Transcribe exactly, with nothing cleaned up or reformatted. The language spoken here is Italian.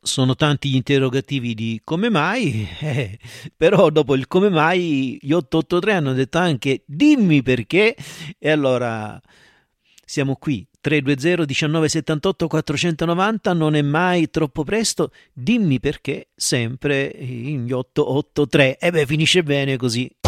sono tanti gli interrogativi di come mai, eh, però dopo il come mai gli otto otto tre hanno detto anche dimmi perché e allora siamo qui. tre due zero uno nove sette otto quattrocentonovanta, non è mai troppo presto, dimmi perché sempre in otto otto tre. E beh, finisce bene così.